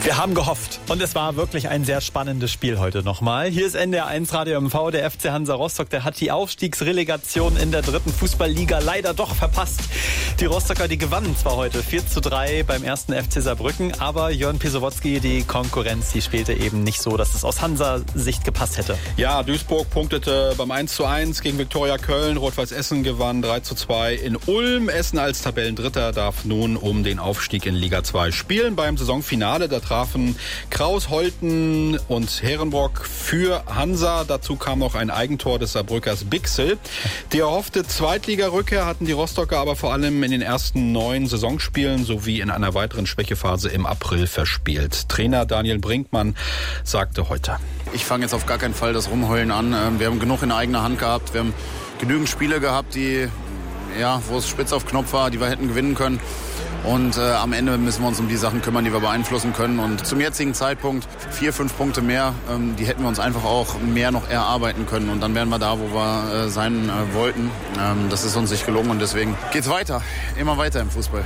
Wir haben gehofft und es war wirklich ein sehr spannendes Spiel heute nochmal. Hier ist NDR 1 Radio MV, der FC Hansa Rostock, der hat die Aufstiegsrelegation in der 3. Fußballliga leider doch verpasst. Die Rostocker, die gewannen zwar heute 4:3 beim 1. FC Saarbrücken, aber Jörn Pisowotzki, die Konkurrenz, die spielte eben nicht so, dass es aus Hansa-Sicht gepasst hätte. Ja, Duisburg punktete beim 1:1 gegen Viktoria Köln, Rot-Weiß Essen gewann 3:2 in Ulm. Essen als Tabellendritter darf nun um den Aufstieg in Liga 2 spielen. Beim Saisonfinale, da trafen Kraus, Holten und Herrenbrock für Hansa. Dazu kam noch ein Eigentor des Saarbrückers Bixel. Die erhoffte Zweitligarückkehr hatten die Rostocker aber vor allem in den ersten 9 Saisonspielen sowie in einer weiteren Schwächephase im April verspielt. Trainer Daniel Brinkmann sagte heute: Ich fange jetzt auf gar keinen Fall das Rumheulen an. Wir haben genug in eigener Hand gehabt. Wir haben genügend Spiele gehabt, wo es spitz auf Knopf war, die wir hätten gewinnen können. Und am Ende müssen wir uns um die Sachen kümmern, die wir beeinflussen können. Und zum jetzigen Zeitpunkt 4-5 Punkte mehr, die hätten wir uns einfach auch mehr noch erarbeiten können. Und dann wären wir da, wo wir sein wollten. Das ist uns nicht gelungen und deswegen geht's weiter. Immer weiter im Fußball.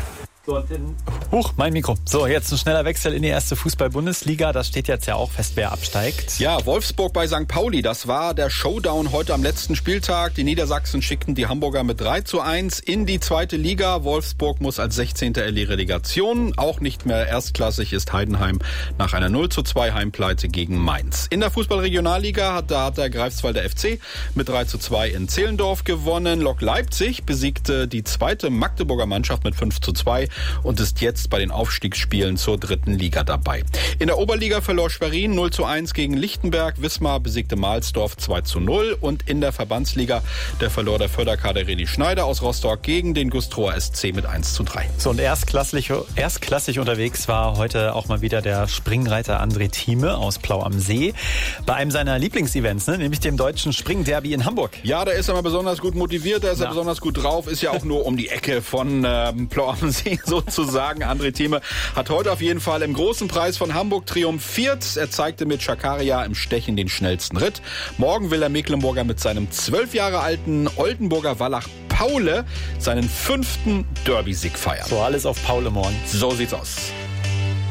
Mein Mikro. So, jetzt ein schneller Wechsel in die 1. Fußball-Bundesliga. Das steht jetzt ja auch fest, wer absteigt. Ja, Wolfsburg bei St. Pauli, das war der Showdown heute am letzten Spieltag. Die Niedersachsen schickten die Hamburger mit 3:1 in die 2. Liga. Wolfsburg muss als 16. in die Relegation. Auch nicht mehr erstklassig ist Heidenheim nach einer 0:2 Heimpleite gegen Mainz. In der Fußball-Regionalliga hat der Greifswalder FC mit 3:2 in Zehlendorf gewonnen. Lok Leipzig besiegte die 2. Magdeburger Mannschaft mit 5:2 und ist jetzt bei den Aufstiegsspielen zur 3. Liga dabei. In der Oberliga verlor Schwerin 0:1 gegen Lichtenberg. Wismar besiegte Mahlsdorf 2:0. Und in der Verbandsliga, der verlor der Förderkader René Schneider aus Rostock gegen den Güstrower SC mit 1:3. So, und erstklassig unterwegs war heute auch mal wieder der Springreiter André Thieme aus Plau am See. Bei einem seiner Lieblingsevents, nämlich dem deutschen Springderby in Hamburg. Ja, da ist er mal besonders gut motiviert, da ist er besonders gut drauf. Ist ja auch nur um die Ecke von Plau am See sozusagen. André Thieme hat heute auf jeden Fall im großen Preis von Hamburg triumphiert. Er zeigte mit Schakaria im Stechen den schnellsten Ritt. Morgen will der Mecklenburger mit seinem 12 Jahre alten Oldenburger Wallach Paule seinen 5. Derby-Sieg feiern. So, alles auf Paule morgen. So sieht's aus.